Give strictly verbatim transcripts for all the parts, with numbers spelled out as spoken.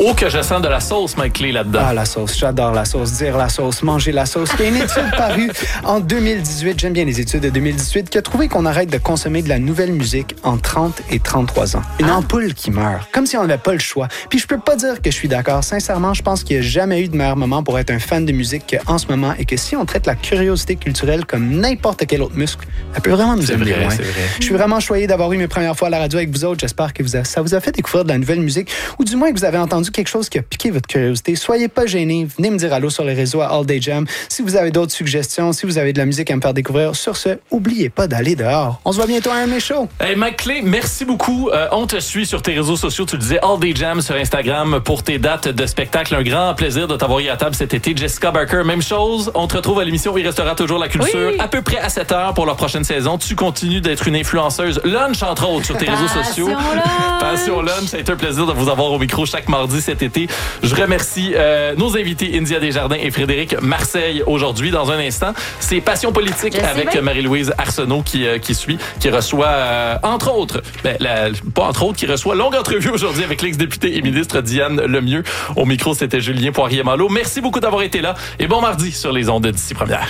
Oh, que je sens de la sauce, Mike Clé, là-dedans. Ah, la sauce. J'adore la sauce. Dire la sauce, manger la sauce. Il y a une étude parue en deux mille dix-huit, j'aime bien les études de deux mille dix-huit, qui a trouvé qu'on arrête de consommer de la nouvelle musique en trente et trente-trois ans. Une ah. ampoule qui meurt, comme si on n'avait pas le choix. Puis je peux pas dire que je suis d'accord. Sincèrement, je pense qu'il n'y a jamais eu de meilleur moment pour être un fan de musique qu'en ce moment, et que si on traite la curiosité culturelle comme n'importe quel autre muscle, elle peut vraiment nous amener loin. Je suis vraiment choyé d'avoir eu mes premières fois à la radio avec vous autres. J'espère que vous a, ça vous a fait découvrir de la nouvelle musique, ou du moins que vous avez entendu quelque chose qui a piqué votre curiosité. Soyez pas gênés, venez me dire allô sur les réseaux à All Day Jam. Si vous avez d'autres suggestions, si vous avez de la musique à me faire découvrir, sur ce, oubliez pas d'aller dehors. On se voit bientôt à un show. Hey, Mike Clé, merci beaucoup. Euh, on te suit sur tes réseaux sociaux. Tu le disais, All Day Jam sur Instagram pour tes dates de spectacle. Un grand plaisir de t'avoir eu à table cet été. Jessica Barker, même chose. On te retrouve à l'émission Il restera toujours la culture, oui. à peu près à sept heures pour leur prochaine saison. Tu continues d'être une influenceuse lunch, entre autres, sur tes réseaux sociaux. Lunch. Passion Lunch. Ça a été un plaisir de vous avoir au micro chaque mardi cet été. Je remercie euh, nos invités India Desjardins et Frédéric Marseille aujourd'hui. Dans un instant, c'est Passion politique Je avec Marie-Louise Arsenault qui, euh, qui suit, qui reçoit, euh, entre autres, ben, la, pas entre autres, qui reçoit longue entrevue aujourd'hui avec l'ex-députée et ministre Diane Lemieux. Au micro, c'était Julien Poirier-Malo. Merci beaucoup d'avoir été là et bon mardi sur les ondes d'ici première.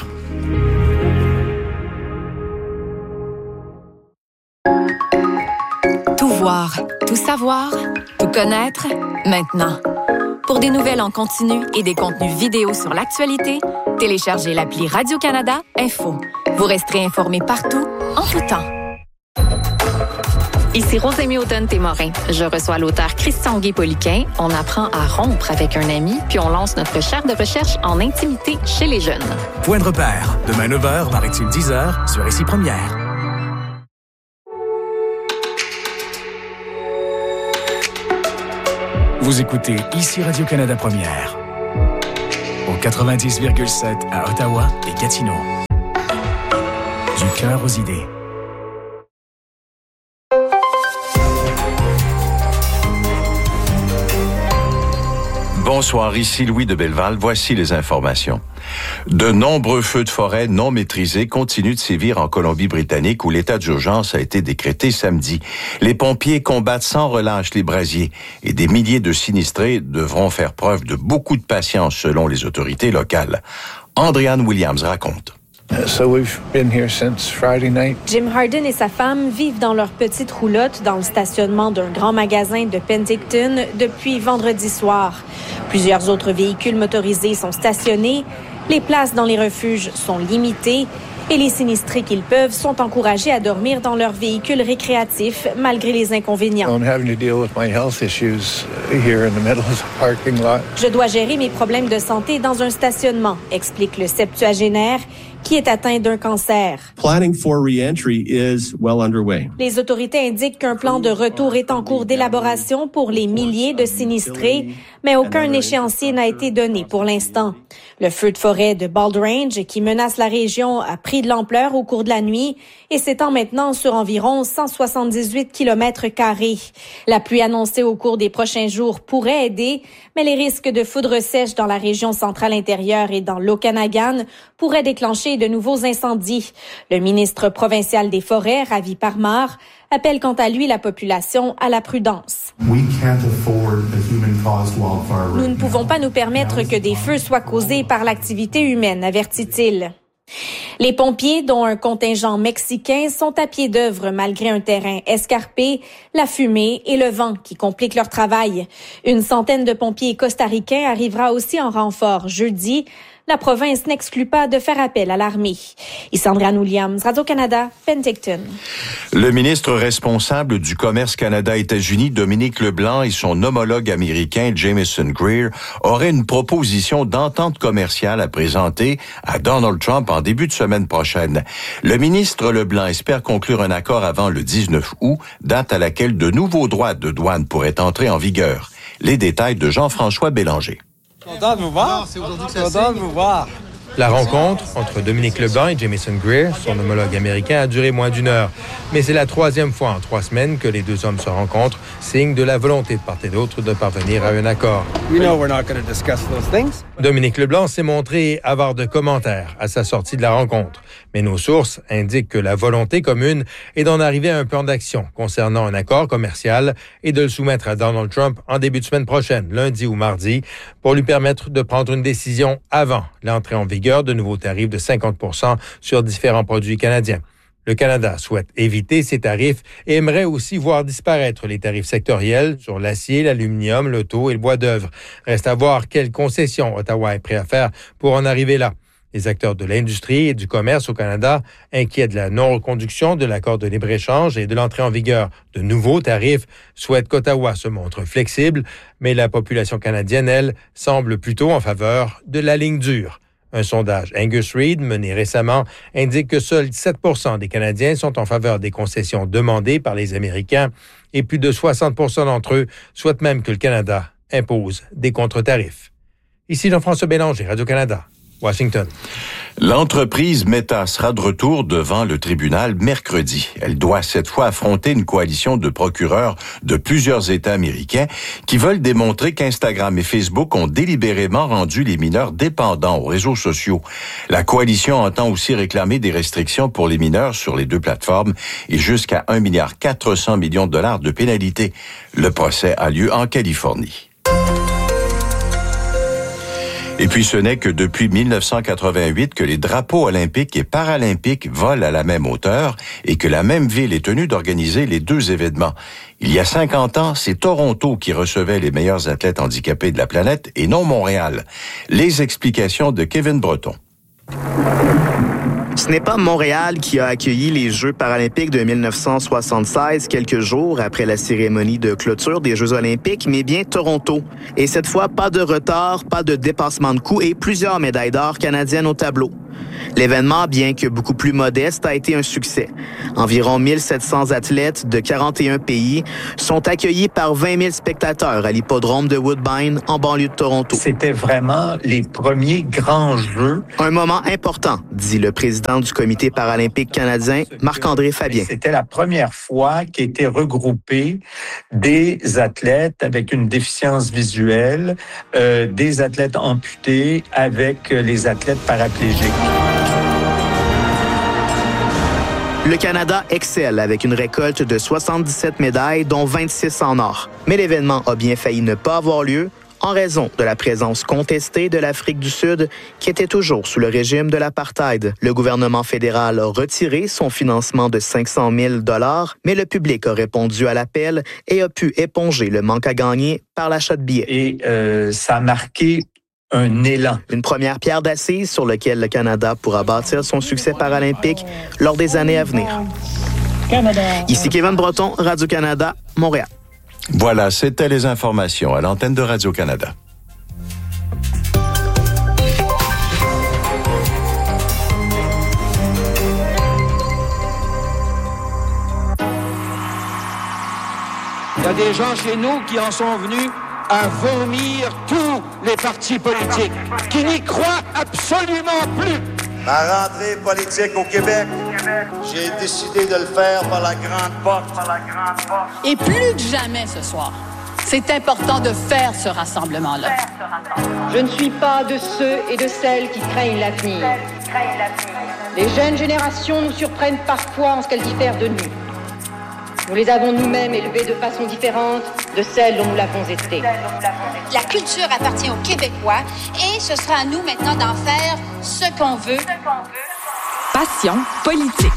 Tout voir, tout savoir, tout connaître, maintenant. Pour des nouvelles en continu et des contenus vidéo sur l'actualité, téléchargez l'appli Radio-Canada Info. Vous resterez informés partout, en tout temps. Ici Rosémie Audon-Témorin. Je reçois l'auteur Christian Guay-Poliquin. On apprend à rompre avec un ami, puis on lance notre chaire de recherche en intimité chez les jeunes. Point de repère, demain neuf heures, Maritime dix heures, sur Ici Première. Vous écoutez Ici Radio-Canada Première. Au quatre-vingt-dix virgule sept à Ottawa et Gatineau. Du cœur aux idées. Bonsoir, ici Louis de Belleval. Voici les informations. De nombreux feux de forêt non maîtrisés continuent de sévir en Colombie-Britannique où l'état d'urgence a été décrété samedi. Les pompiers combattent sans relâche les brasiers et des milliers de sinistrés devront faire preuve de beaucoup de patience selon les autorités locales. Andréanne Williams raconte. So we've been here since Friday night. Jim Harden et sa femme vivent dans leur petite roulotte dans le stationnement d'un grand magasin de Penticton depuis vendredi soir. Plusieurs autres véhicules motorisés sont stationnés. Les places dans les refuges sont limitées et les sinistrés qu'ils peuvent sont encouragés à dormir dans leurs véhicules récréatifs malgré les inconvénients. I'm having to deal with my health issues here in the middle of the parking lot. Je dois gérer mes problèmes de santé dans un stationnement, explique le septuagénaire qui est atteint d'un cancer. Planning for re-entry is well underway. Les autorités indiquent qu'un plan de retour est en cours d'élaboration pour les milliers de sinistrés, mais aucun échéancier n'a été donné pour l'instant. Le feu de forêt de Bald Range, qui menace la région, a pris de l'ampleur au cours de la nuit et s'étend maintenant sur environ cent soixante-dix-huit kilomètres carrés. La pluie annoncée au cours des prochains jours pourrait aider, mais les risques de foudre sèche dans la région centrale intérieure et dans l'Okanagan pourraient déclencher de nouveaux incendies. Le ministre provincial des Forêts, Ravi Parmar, appelle quant à lui la population à la prudence. Nous ne pouvons pas nous permettre que des feux soient causés par l'activité humaine, avertit-il. Les pompiers, dont un contingent mexicain, sont à pied d'œuvre malgré un terrain escarpé, la fumée et le vent qui compliquent leur travail. Une centaine de pompiers costaricains arrivera aussi en renfort jeudi. La province n'exclut pas de faire appel à l'armée. Ici Andréanne Williams, Radio-Canada, Penticton. Le ministre responsable du commerce Canada-États-Unis, Dominique Leblanc, et son homologue américain, Jamieson Greer, auraient une proposition d'entente commerciale à présenter à Donald Trump en début de semaine prochaine. Le ministre Leblanc espère conclure un accord avant le dix-neuf août, date à laquelle de nouveaux droits de douane pourraient entrer en vigueur. Les détails de Jean-François Bélanger. Content de vous voir. C'est aujourd'hui que ça Content de vous voir. La rencontre entre Dominique Leblanc et Jamieson Greer, son homologue américain, a duré moins d'une heure. Mais c'est la troisième fois en trois semaines que les deux hommes se rencontrent, signe de la volonté de part et d'autre de parvenir à un accord. We know we're not going to discuss those things. Dominique Leblanc s'est montré avare de commentaires à sa sortie de la rencontre. Mais nos sources indiquent que la volonté commune est d'en arriver à un plan d'action concernant un accord commercial et de le soumettre à Donald Trump en début de semaine prochaine, lundi ou mardi, pour lui permettre de prendre une décision avant l'entrée en vigueur de nouveaux tarifs de cinquante pour cent sur différents produits canadiens. Le Canada souhaite éviter ces tarifs et aimerait aussi voir disparaître les tarifs sectoriels sur l'acier, l'aluminium, l'auto et le bois d'œuvre. Reste à voir quelles concessions Ottawa est prêt à faire pour en arriver là. Les acteurs de l'industrie et du commerce au Canada, inquiets de la non-reconduction de l'accord de libre-échange et de l'entrée en vigueur de nouveaux tarifs, souhaitent qu'Ottawa se montre flexible, mais la population canadienne, elle, semble plutôt en faveur de la ligne dure. Un sondage Angus Reid mené récemment indique que seuls sept pour cent des Canadiens sont en faveur des concessions demandées par les Américains et plus de soixante pour cent d'entre eux souhaitent même que le Canada impose des contre-tarifs. Ici Jean-François Bélanger, Radio-Canada. Washington. L'entreprise Meta sera de retour devant le tribunal mercredi. Elle doit cette fois affronter une coalition de procureurs de plusieurs États américains qui veulent démontrer qu'Instagram et Facebook ont délibérément rendu les mineurs dépendants aux réseaux sociaux. La coalition entend aussi réclamer des restrictions pour les mineurs sur les deux plateformes et jusqu'à un milliard quatre cents millions de dollars de pénalités. Le procès a lieu en Californie. Et puis, ce n'est que depuis mille neuf cent quatre-vingt-huit que les drapeaux olympiques et paralympiques volent à la même hauteur et que la même ville est tenue d'organiser les deux événements. Il y a cinquante ans, c'est Toronto qui recevait les meilleurs athlètes handicapés de la planète et non Montréal. Les explications de Kevin Breton. Ce n'est pas Montréal qui a accueilli les Jeux paralympiques de mille neuf cent soixante-seize, quelques jours après la cérémonie de clôture des Jeux olympiques, mais bien Toronto. Et cette fois, pas de retard, pas de dépassement de coût et plusieurs médailles d'or canadiennes au tableau. L'événement, bien que beaucoup plus modeste, a été un succès. Environ mille sept cents athlètes de quarante et un pays sont accueillis par vingt mille spectateurs à l'hippodrome de Woodbine, en banlieue de Toronto. C'était vraiment les premiers grands Jeux. Un moment important, dit le président du Comité paralympique canadien, Marc-André Fabien. C'était la première fois qu'étaient regroupés des athlètes avec une déficience visuelle, euh, des athlètes amputés avec les athlètes paraplégiques. Le Canada excelle avec une récolte de soixante-dix-sept médailles, dont vingt-six en or. Mais l'événement a bien failli ne pas avoir lieu en raison de la présence contestée de l'Afrique du Sud, qui était toujours sous le régime de l'apartheid. Le gouvernement fédéral a retiré son financement de cinq cent mille dollars, mais le public a répondu à l'appel et a pu éponger le manque à gagner par l'achat de billets. Et euh, ça a marqué un élan. Une première pierre d'assise sur laquelle le Canada pourra bâtir son succès paralympique lors des années à venir. Canada. Ici Kevin Breton, Radio-Canada, Montréal. Voilà, c'était les informations à l'antenne de Radio-Canada. Il y a des gens chez nous qui en sont venus à vomir tous les partis politiques, qui n'y croient absolument plus. Ma rentrée politique au Québec, j'ai décidé de le faire par la grande porte. Et plus que jamais ce soir, c'est important de faire ce rassemblement-là. Je ne suis pas de ceux et de celles qui craignent l'avenir. Les jeunes générations nous surprennent parfois en ce qu'elles diffèrent de nous. Nous les avons nous-mêmes élevés de façon différente de celle dont nous l'avons été. La culture appartient aux Québécois et ce sera à nous maintenant d'en faire ce qu'on veut. Passion politique.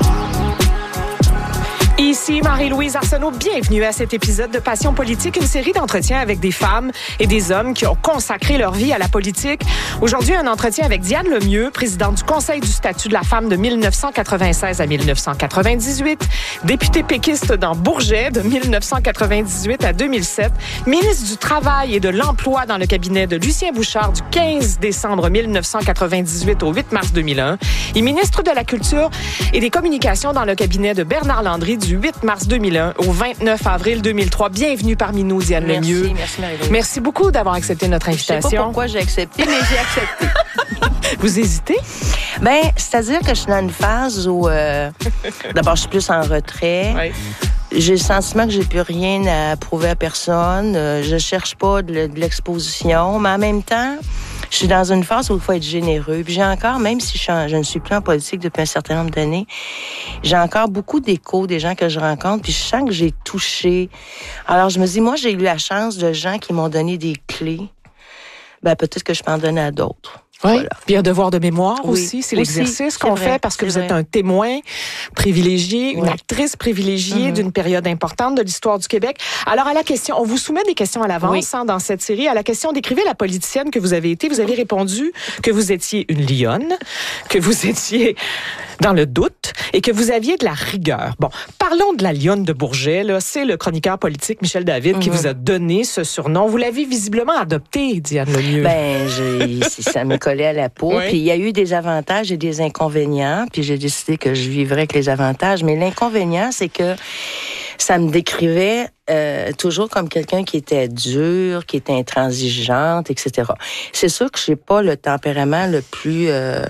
Ici Marie-Louise Arsenault, bienvenue à cet épisode de Passion politique, une série d'entretiens avec des femmes et des hommes qui ont consacré leur vie à la politique. Aujourd'hui, un entretien avec Diane Lemieux, présidente du Conseil du statut de la femme de mille neuf cent quatre-vingt-seize à mille neuf cent quatre-vingt-dix-huit, députée péquiste dans Bourget de mille neuf cent quatre-vingt-dix-huit à deux mille sept, ministre du Travail et de l'Emploi dans le cabinet de Lucien Bouchard du quinze décembre mille neuf cent quatre-vingt-dix-huit au huit mars deux mille un et ministre de la Culture et des Communications dans le cabinet de Bernard Landry du huit mars deux mille un au vingt-neuf avril deux mille trois. Bienvenue parmi nous, Diane merci, Lemieux. Merci, Marie-Louise. Merci beaucoup d'avoir accepté notre invitation. Je sais pas pourquoi j'ai accepté, mais j'ai accepté. Vous hésitez? Ben, c'est-à-dire que je suis dans une phase où, euh, d'abord, je suis plus en retrait. Oui. J'ai le sentiment que j'ai plus rien à prouver à personne. Euh, je cherche pas de, de l'exposition, mais en même temps, Je suis dans une phase où il faut être généreux. Puis j'ai encore, même si je, suis en, je ne suis plus en politique depuis un certain nombre d'années, j'ai encore beaucoup d'échos des gens que je rencontre, puis je sens que j'ai touché. Alors je me dis, moi, j'ai eu la chance de gens qui m'ont donné des clés. Ben peut-être que je peux en donner à d'autres. Oui, voilà. Puis un devoir de mémoire oui. aussi, c'est aussi, l'exercice c'est qu'on vrai, fait parce que vous vrai. êtes un témoin privilégié, une oui. actrice privilégiée mm-hmm. d'une période importante de l'histoire du Québec. Alors à la question, on vous soumet des questions à l'avance oui. hein, dans cette série. À la question, décrivez la politicienne que vous avez été. Vous avez répondu que vous étiez une lionne, que vous étiez dans le doute et que vous aviez de la rigueur. Bon, parlons de la lionne de Bourget. Là, c'est le chroniqueur politique Michel David mm-hmm. qui vous a donné ce surnom. Vous l'avez visiblement adopté, Diane Lemieux. Ben, je, ça me collait à la peau. Oui. Puis il y a eu des avantages et des inconvénients. Puis j'ai décidé que je vivrais avec les avantages. Mais l'inconvénient, c'est que ça me décrivait euh, toujours comme quelqu'un qui était dur, qui était intransigeante, et cetera. C'est sûr que j'ai pas le tempérament le plus euh,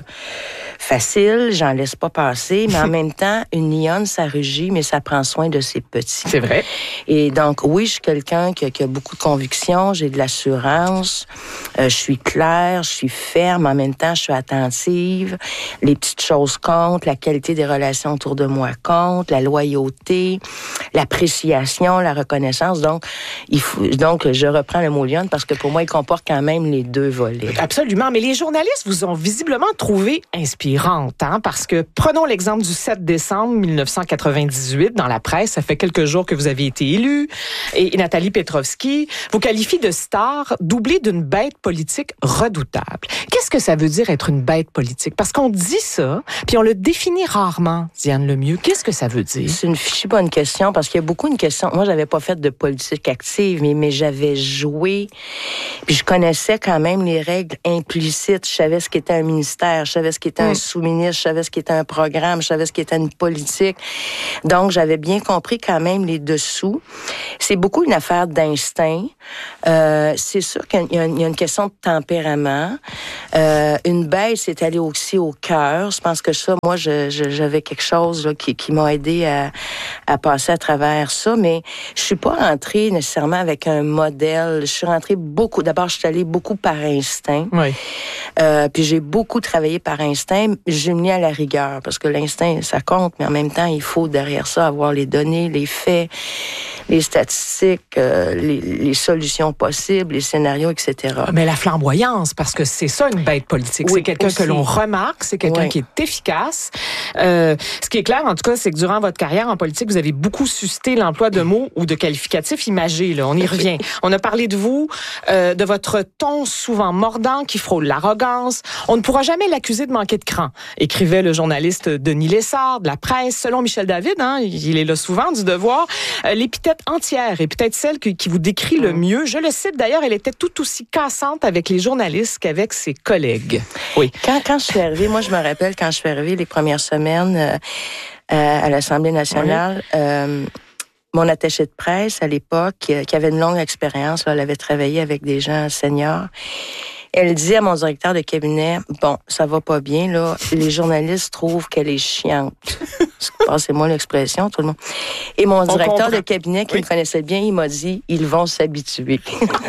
facile, j'en laisse pas passer, mais en même temps, une lionne, ça rugit, mais ça prend soin de ses petits. C'est vrai. Et donc, oui, je suis quelqu'un qui, qui a beaucoup de conviction, j'ai de l'assurance, euh, je suis claire, je suis ferme, en même temps, je suis attentive, les petites choses comptent, la qualité des relations autour de moi compte, la loyauté, l'appréciation, la reconnaissance. Donc, il faut, donc, je reprends le mot lionne parce que pour moi, il comporte quand même les deux volets. Absolument. Mais les journalistes vous ont visiblement trouvé inspirante, hein, parce que prenons l'exemple du sept décembre mille neuf cent quatre-vingt-dix-huit dans la presse. Ça fait quelques jours que vous avez été élue. Et Nathalie Petrovski vous qualifie de star doublée d'une bête politique redoutable. Qu'est-ce que ça veut dire être une bête politique? Parce qu'on dit ça, puis on le définit rarement, Diane Lemieux. Qu'est-ce que ça veut dire? C'est une fichue bonne question parce qu'il y a beaucoup de questions. Moi, j'avais pas fait de politique active, mais, mais j'avais joué. Puis je connaissais quand même les règles implicites. Je savais ce qu'était un ministère, je savais ce qu'était mmh. un sous-ministre, je savais ce qu'était un programme, je savais ce qu'était une politique. Donc, j'avais bien compris quand même les dessous. C'est beaucoup une affaire d'instinct. Euh, c'est sûr qu'il y a, il y a une question de tempérament. Euh, une bête, c'est aller aussi au cœur. Je pense que ça, moi, je, je, j'avais quelque chose là, qui, qui m'a aidé à, à passer à travers ça, mais je suis pas rentrée nécessairement avec un modèle. Je suis rentrée beaucoup. D'abord, je suis allée beaucoup par instinct. Oui. Euh, puis j'ai beaucoup travaillé par instinct. J'ai mis à la rigueur parce que l'instinct, ça compte, mais en même temps, il faut derrière ça avoir les données, les faits, les statistiques, euh, les, les solutions possibles, les scénarios, et cetera. Mais la flamboyance, parce que c'est ça une bête politique. Oui, c'est quelqu'un aussi. Que l'on remarque, c'est quelqu'un oui. qui est efficace. Euh, ce qui est clair, en tout cas, c'est que durant votre carrière en politique, vous avez beaucoup suscité l'emploi de mots ou de qualificatifs imagés. Là. On y revient. On a parlé de vous, euh, de votre ton souvent mordant qui frôle l'arrogance. On ne pourra jamais l'accuser de manquer de cran, écrivait le journaliste Denis Lessard de la presse. Selon Michel David, hein, il est là souvent, du Devoir, euh, l'épithète entière est peut-être celle qui, qui vous décrit le mieux. Je le cite d'ailleurs, elle était tout aussi cassante avec les journalistes qu'avec ses collègues. Oui. Quand, quand je suis arrivée, moi je me rappelle quand je suis arrivée les premières semaines euh, euh, à l'Assemblée nationale, oui. euh, mon attachée de presse à l'époque, qui, qui avait une longue expérience, là, elle avait travaillé avec des gens seniors. Elle dit à mon directeur de cabinet, bon, ça va pas bien, là. Les journalistes trouvent qu'elle est chiante. Passez-moi l'expression, tout le monde. Et mon On directeur comprend. de cabinet, qui oui. me connaissait bien, il m'a dit, ils vont s'habituer.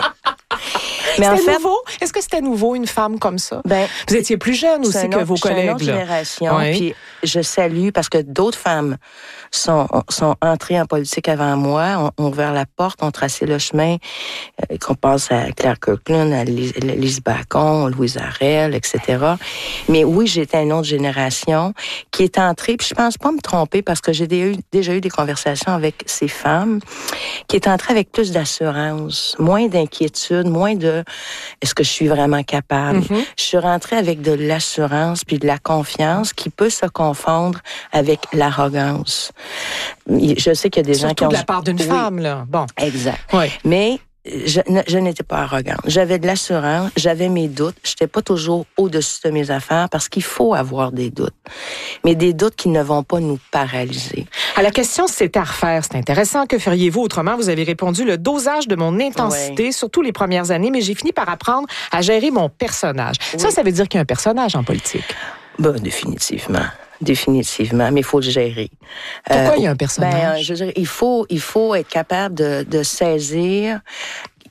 Mais en fait, nouveau? Est-ce que c'était nouveau, une femme comme ça? Ben, vous étiez plus jeune aussi que autre, vos collègues. C'est une autre génération. Oui. Puis je salue, parce que d'autres femmes sont, sont entrées en politique avant moi, ont, ont ouvert la porte, ont tracé le chemin, euh, qu'on pense à Claire Kirkland, à Lise, Lise Bacon, Louise Arel, et cetera. Mais oui, j'étais une autre génération qui est entrée, puis je pense pas me tromper, parce que j'ai déjà eu, déjà eu des conversations avec ces femmes, qui est entrée avec plus d'assurance, moins d'inquiétude, moins de est-ce que je suis vraiment capable? Mm-hmm. Je suis rentrée avec de l'assurance puis de la confiance qui peut se confondre avec l'arrogance. Je sais qu'il y a des Surtout gens qui ont... de la part d'une oui. femme, là. Bon. Exact. Oui. Mais je, je n'étais pas arrogante. J'avais de l'assurance, j'avais mes doutes. Je n'étais pas toujours au-dessus de mes affaires parce qu'il faut avoir des doutes. Mais des doutes qui ne vont pas nous paralyser. À la question si c'était à refaire, c'est intéressant. Que feriez-vous autrement? Vous avez répondu le dosage de mon intensité, ouais. surtout les premières années, mais j'ai fini par apprendre à gérer mon personnage. Oui. Ça, ça veut dire qu'il y a un personnage en politique. Ben, définitivement. Définitivement, mais il faut le gérer. Pourquoi euh, il y a un personnage? Ben, je veux dire, il faut, il faut être capable de, de saisir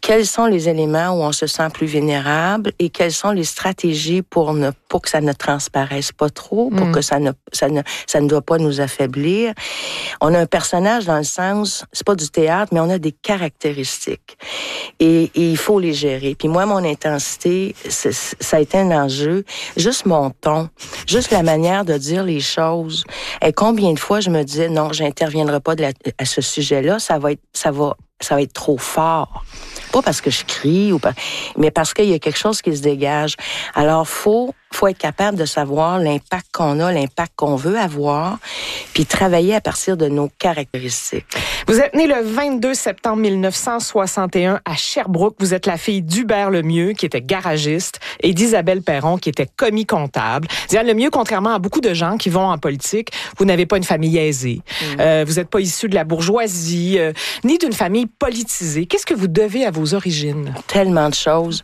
quels sont les éléments où on se sent plus vulnérable et quelles sont les stratégies pour ne pour que ça ne transparaisse pas trop, pour mm. que ça ne ça ne ça ne doit pas nous affaiblir. On a un personnage dans le sens, c'est pas du théâtre, mais on a des caractéristiques et, et il faut les gérer. Puis moi, mon intensité, c'est, ça a été un enjeu. Juste mon ton, juste la manière de dire les choses. Et combien de fois je me disais non, j'interviendrai pas de la, à ce sujet-là, ça va être ça va ça va être trop fort. Pas parce que je crie, ou pas, mais parce qu'il y a quelque chose qui se dégage. Alors, faut, faut être capable de savoir l'impact qu'on a, l'impact qu'on veut avoir, puis travailler à partir de nos caractéristiques. Vous êtes née le vingt-deux septembre mille neuf cent soixante et un à Sherbrooke. Vous êtes la fille d'Hubert Lemieux, qui était garagiste, et d'Isabelle Perron, qui était commis comptable. Diane Lemieux, contrairement à beaucoup de gens qui vont en politique, vous n'avez pas une famille aisée. Mmh. Euh, vous n'êtes pas issue de la bourgeoisie, euh, ni d'une famille politisée. Qu'est-ce que vous devez à vos origines? Tellement de choses.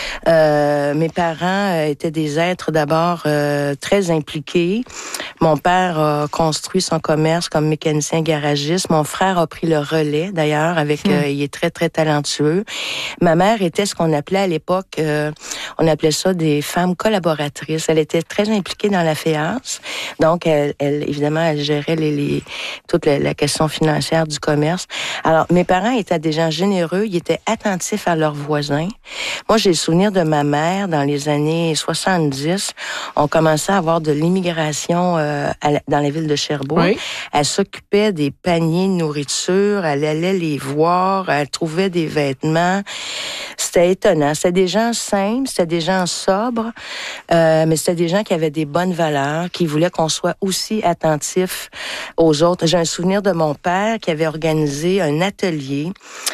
Euh, mes parents euh, étaient des êtres d'abord euh, très impliqués. Mon père a construit son commerce comme mécanicien garagiste. Mon frère a pris le relais, d'ailleurs, avec mmh. euh, il est très, très talentueux. Ma mère était ce qu'on appelait à l'époque, euh, on appelait ça des femmes collaboratrices. Elle était très impliquée dans la F E A S. Donc, elle, elle évidemment, elle gérait les, les, toute la, la question financière du commerce. Alors, mes parents étaient des gens généreux, ils étaient attentifs à leurs voisins. Moi, j'ai le souvenir de ma mère, dans les années soixante-dix, on commençait à avoir de l'immigration euh, à la, dans la ville de Sherbrooke. Oui. Elle s'occupait des paniers de nourriture, elle allait les voir, elle trouvait des vêtements. C'était étonnant. C'était des gens simples, c'était des gens sobres, euh, mais c'était des gens qui avaient des bonnes valeurs, qui voulaient qu'on soit aussi attentifs aux autres. J'ai un souvenir de mon père qui avait organisé un atelier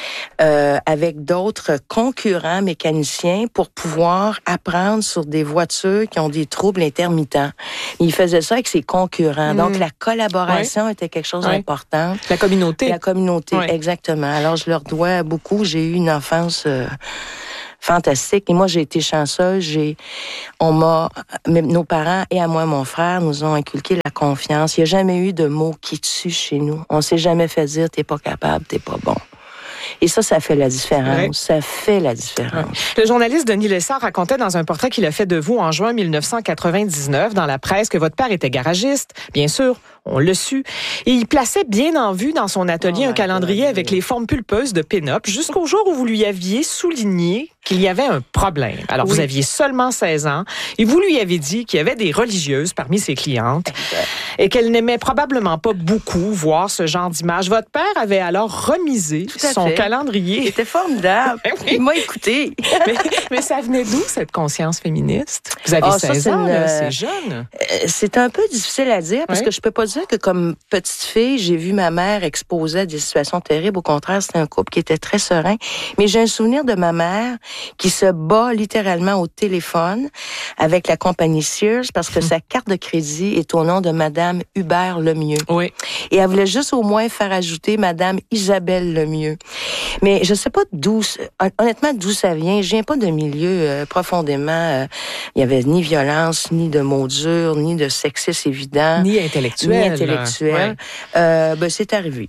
euh, avec d'autres concurrents mécaniciens pour pouvoir apprendre sur des voitures qui ont des troubles intermittents. Il faisait ça avec ses concurrents. Mmh. Donc, la collaboration ouais. était quelque chose ouais. d'important. La communauté. La communauté, ouais. exactement. Alors, je leur dois beaucoup. J'ai eu une enfance euh, fantastique. Et moi, j'ai été chanceuse. J'ai, on m'a, nos parents et à moi, mon frère, nous ont inculqué la confiance. Il n'y a jamais eu de mots qui tuent chez nous. On s'est jamais fait dire, t'es pas capable, t'es pas bon. Et ça, ça fait la différence. Ouais. Ça fait la différence. Ouais. Le journaliste Denis Lessard racontait dans un portrait qu'il a fait de vous en juin mille neuf cent quatre-vingt-dix-neuf dans la presse que votre père était garagiste. Bien sûr, on l'a su. Et il plaçait bien en vue dans son atelier oh un calendrier God. avec les formes pulpeuses de pin-up jusqu'au jour où vous lui aviez souligné qu'il y avait un problème. Alors, oui. vous aviez seulement seize ans et vous lui avez dit qu'il y avait des religieuses parmi ses clientes exact. et qu'elle n'aimait probablement pas beaucoup voir ce genre d'image. Votre père avait alors remisé son fait. calendrier. C'était formidable. oui. Il m'a écouté. mais, mais ça venait d'où, cette conscience féministe? Vous avez oh, seize ça, ans, une... là, c'est jeune. C'est un peu difficile à dire parce oui. que je peux pas dire que comme petite fille, j'ai vu ma mère exposée à des situations terribles. Au contraire, c'était un couple qui était très serein. Mais j'ai un souvenir de ma mère qui se bat littéralement au téléphone avec la compagnie Sears parce que mmh. sa carte de crédit est au nom de Madame Hubert Lemieux. Oui. Et elle voulait juste au moins faire ajouter Madame Isabelle Lemieux. Mais je sais pas d'où, honnêtement, d'où ça vient. Je viens pas de milieu euh, profondément. Euh, il y avait ni violence, ni de mots durs, ni de sexisme évident. Ni intellectuel. Ni intellectuel. Ouais. Euh, ben, c'est arrivé.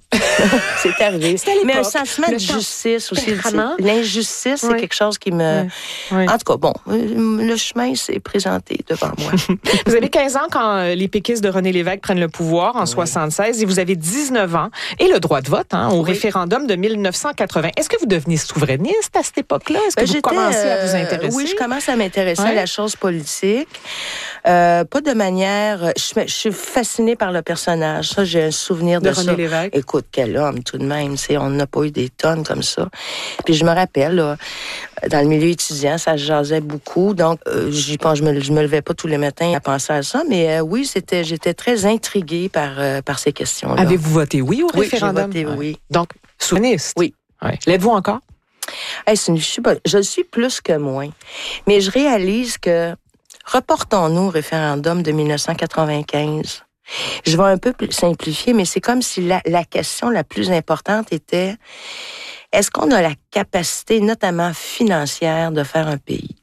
c'est arrivé. Mais un sentiment de justice aussi. L'injustice, oui. c'est quelque chose qui me... Oui. Oui. En tout cas, bon, le chemin s'est présenté devant moi. Vous avez quinze ans quand les péquistes de René Lévesque prennent le pouvoir en oui. soixante-seize et vous avez dix-neuf ans et le droit de vote hein, au oui. référendum de mille neuf cent quatre-vingts. Est-ce que vous devenez souverainiste à cette époque-là? Est-ce que ben, vous commencez euh, à vous intéresser? Oui, je commence à m'intéresser oui. à la chose politique. Euh, pas de manière... Je, je suis fascinée par le personnage. Ça, j'ai un souvenir de, de René ça. Lévesque. Écoute, quel homme, tout de même. C'est, on n'a pas eu des tonnes comme ça. Puis je me rappelle, là, dans le milieu étudiant, ça se jasait beaucoup. Donc, euh, j'y pense, je me, je me levais pas tous les matins à penser à ça. Mais euh, oui, c'était, j'étais très intriguée par, euh, par ces questions-là. Avez-vous voté oui au oui, référendum? J'ai voté oui. Donc, souverainiste? Oui. Ouais. L'êtes-vous encore? Hey, c'est une, je, suis pas, je le suis plus que moins. Mais je réalise que, reportons-nous au référendum de mille neuf cent quatre-vingt-quinze. Je vais un peu simplifier, mais c'est comme si la, la question la plus importante était est-ce qu'on a la capacité, notamment financière, de faire un pays?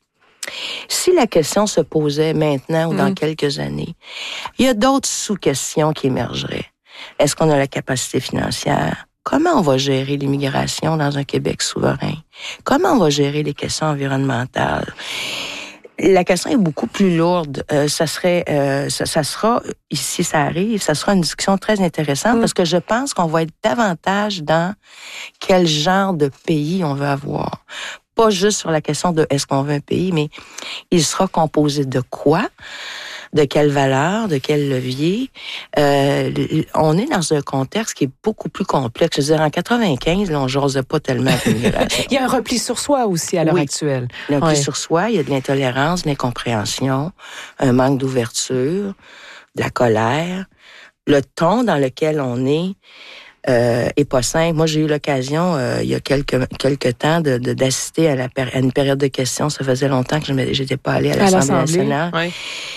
Si la question se posait maintenant ou dans mmh. quelques années, il y a d'autres sous-questions qui émergeraient. Est-ce qu'on a la capacité financière? comment on va gérer l'immigration dans un Québec souverain? Comment on va gérer les questions environnementales? La question est beaucoup plus lourde. Euh, ça serait, euh, ça, ça sera, si ça arrive, ça sera une discussion très intéressante mmh. parce que je pense qu'on va être davantage dans quel genre de pays on veut avoir. Pas juste sur la question de est-ce qu'on veut un pays, mais il sera composé de quoi? De quelle valeur, de quel levier. Euh, on est dans un contexte qui est beaucoup plus complexe. Je veux dire, en quatre-vingt-quinze, là, on n'osait pas tellement l'immigration. Il y a un repli sur soi aussi à l'heure oui. actuelle. Un repli oui. sur soi, il y a de l'intolérance, de l'incompréhension, un manque d'ouverture, de la colère. Le ton dans lequel on est euh, est pas simple. Moi, j'ai eu l'occasion, euh, il y a quelques quelques temps, de, de d'assister à, la, à une période de questions. Ça faisait longtemps que je n'étais pas allée à l'Assemblée, à l'Assemblée nationale. Oui.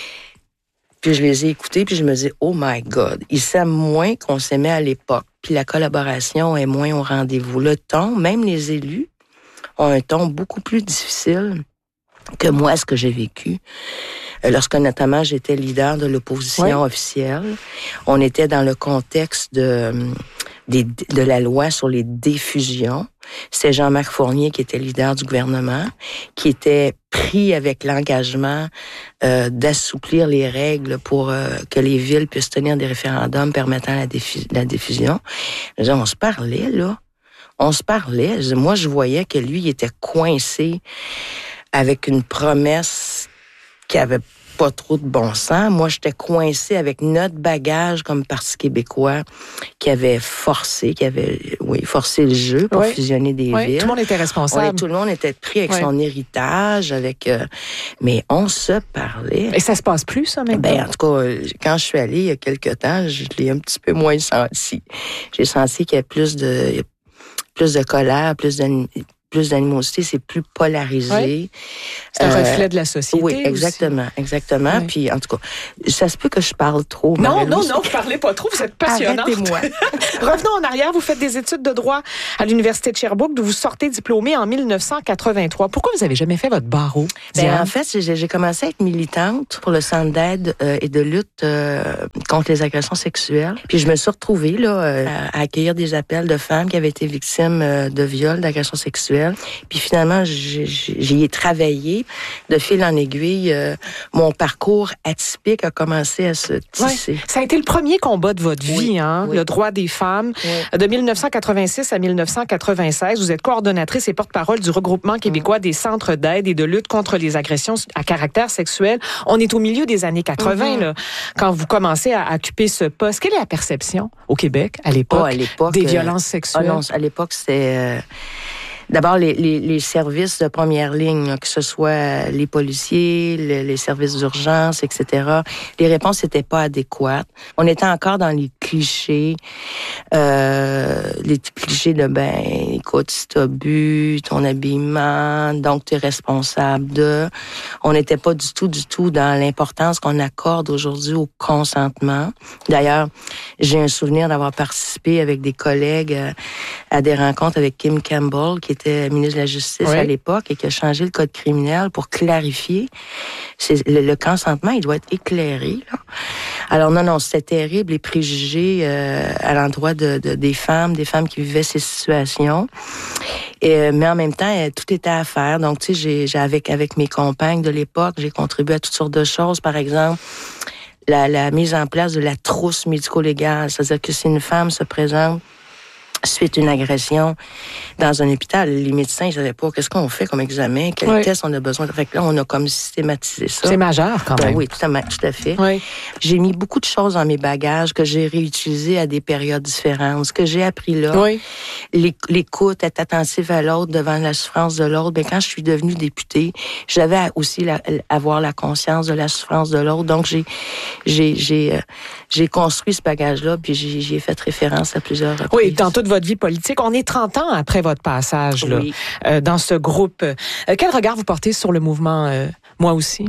Puis je les ai écoutés, puis je me dis, oh my God, ils s'aiment moins qu'on s'aimait à l'époque. Puis la collaboration est moins au rendez-vous. Le ton, même les élus, ont un ton beaucoup plus difficile que moi, ce que j'ai vécu. Lorsque notamment j'étais leader de l'opposition oui. officielle, on était dans le contexte de, des, de la loi sur les diffusions. C'est Jean-Marc Fournier qui était leader du gouvernement, qui était pris avec l'engagement euh, d'assouplir les règles pour euh, que les villes puissent tenir des référendums permettant la, diffu- la diffusion. Je disais, on se parlait, là. On se parlait. Je disais, moi, je voyais que lui, il était coincé avec une promesse qui avait pas trop de bon sens. Moi, j'étais coincée avec notre bagage comme Parti québécois qui avait forcé, qui avait, oui, forcé le jeu pour oui. fusionner des oui. villes. Tout le monde était responsable. Oui, tout le monde était pris avec oui. son héritage, avec, euh, mais on se parlait. Et ça se passe plus, ça, maintenant? Ben, en tout cas, quand je suis allée il y a quelque temps, je l'ai un petit peu moins senti. J'ai senti qu'il y a plus de, plus de colère, plus de, plus d'animosité, c'est plus polarisé. Oui. C'est un euh, reflet de la société. Oui, exactement, aussi. exactement. Oui. Puis, en tout cas, ça se peut que je parle trop. Non, non, non, vous parlez pas trop, vous êtes passionnante. Arrêtez-moi. Revenons en arrière, vous faites des études de droit à l'Université de Sherbrooke, d'où vous sortez diplômée en dix-neuf cent quatre-vingt-trois. Pourquoi vous avez jamais fait votre barreau? Ben, en fait, j'ai, j'ai commencé à être militante pour le Centre d'aide euh, et de lutte euh, contre les agressions sexuelles. Puis, je me suis retrouvée là, euh, à accueillir des appels de femmes qui avaient été victimes euh, de viols, d'agressions sexuelles. Puis finalement, j'y ai travaillé. De fil en aiguille, euh, mon parcours atypique a commencé à se tisser. Ouais. Ça a été le premier combat de votre vie, oui. hein, oui. le droit des femmes. Oui. De dix-neuf cent quatre-vingt-six à dix-neuf cent quatre-vingt-seize, vous êtes coordonnatrice et porte-parole du regroupement québécois des centres d'aide et de lutte contre les agressions à caractère sexuel. On est au milieu des années quatre-vingt, mm-hmm. là, quand vous commencez à occuper ce poste. Quelle est la perception au Québec, à l'époque, oh, à l'époque des euh, violences sexuelles? Oh non, à l'époque, c'était... Euh... D'abord, les, les, les services de première ligne, que ce soit les policiers, les, les services d'urgence, et cetera, les réponses n'étaient pas adéquates. On était encore dans les clichés, euh, les clichés de, ben, écoute, si t'as bu, ton habillement, donc t'es responsable de... On n'était pas du tout, du tout dans l'importance qu'on accorde aujourd'hui au consentement. D'ailleurs, j'ai un souvenir d'avoir participé avec des collègues à des rencontres avec Kim Campbell, qui était ministre de la Justice oui. à l'époque et qui a changé le code criminel pour clarifier. C'est, le, le consentement, il doit être éclairé. Là. Alors non, non, c'était terrible, les préjugés euh, à l'endroit de, de, des femmes, des femmes qui vivaient ces situations. Et, mais en même temps, tout était à faire. Donc, tu sais, j'ai, j'ai avec, avec mes compagnes de l'époque, j'ai contribué à toutes sortes de choses. Par exemple, la, la mise en place de la trousse médico-légale. C'est-à-dire que si une femme se présente suite à une agression dans un hôpital, les médecins, ils ne savaient pas qu'est-ce qu'on fait comme examen, quel oui. test on a besoin de. Fait que là, on a comme systématisé ça. C'est majeur, quand même. Ben oui, tout à, tout à fait. Oui. J'ai mis beaucoup de choses dans mes bagages que j'ai réutilisées à des périodes différentes. Ce que j'ai appris là, oui. l'écoute, être attentive à l'autre devant la souffrance de l'autre. Ben, quand je suis devenue députée, j'avais aussi la, avoir la conscience de la souffrance de l'autre. Donc, j'ai, j'ai, j'ai, euh, j'ai construit ce bagage-là, puis j'ai, j'y ai fait référence à plusieurs reprises. Oui, dans toute votre vie politique. On est trente ans après votre passage là, oui. euh, dans ce groupe. Euh, quel regard vous portez sur le mouvement euh, Moi aussi?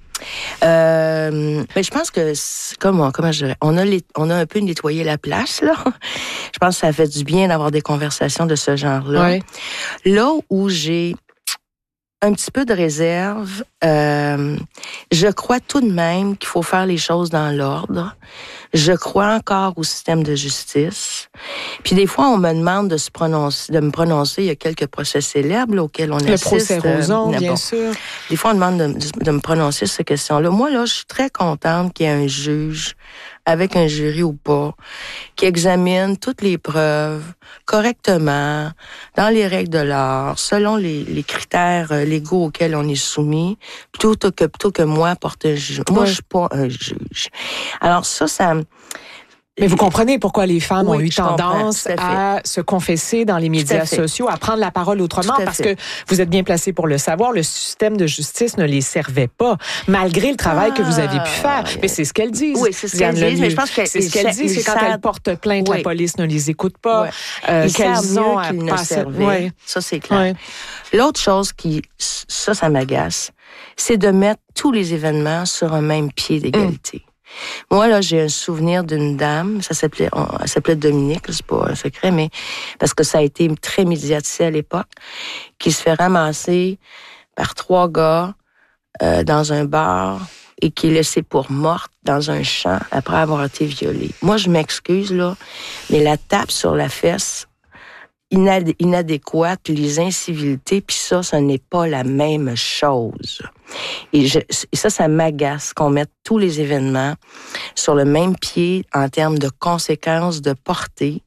Euh, ben, je pense que, comment, comment je dirais, on a, les, on a un peu nettoyé la place, là. Je pense que ça fait du bien d'avoir des conversations de ce genre-là. Oui. Là où j'ai un petit peu de réserve, Euh, je crois tout de même qu'il faut faire les choses dans l'ordre. Je crois encore au système de justice. Puis des fois, on me demande de se prononcer, de me prononcer. Il y a quelques procès célèbres là, auxquels on le assiste. Le procès Roson, euh, bien bon. sûr. Des fois, on demande de, de, de me prononcer sur ces questions-là. Moi, là, je suis très contente qu'il y ait un juge, avec un jury ou pas, qui examine toutes les preuves correctement, dans les règles de l'art, selon les, les critères légaux auxquels on est soumis, plutôt que, plutôt que moi porter un juge. Moi, ouais. je suis pas un juge. Alors ça, ça... Mais vous comprenez pourquoi les femmes oui, ont eu tendance à, à se confesser dans les médias sociaux, à prendre la parole autrement, parce fait. que vous êtes bien placé pour le savoir, le système de justice ne les servait pas, malgré le travail ah, que vous avez pu faire. Mais c'est ce qu'elles disent. Oui, c'est ce qu'elles disent, mais je pense que c'est ce qu'elles disent, c'est quand savent... elles portent plainte, oui. la police ne les écoute pas. Oui. Euh, ils qu'elles ont à qu'ils passer... ne servaient. Oui. Ça, c'est clair. Oui. L'autre chose qui, ça, ça m'agace, c'est de mettre tous les événements sur un même pied d'égalité. Mmh. Moi, là, j'ai un souvenir d'une dame, ça s'appelait, on, elle s'appelait Dominique, c'est pas un secret, mais parce que ça a été très médiatisé à l'époque, qui se fait ramasser par trois gars euh, dans un bar et qui est laissée pour morte dans un champ après avoir été violée. Moi, je m'excuse, là, mais la tape sur la fesse inad- inadéquate, puis les incivilités, puis ça, ce n'est pas la même chose. Et, je, et ça, ça m'agace qu'on mette tous les événements sur le même pied en termes de conséquences, de portée.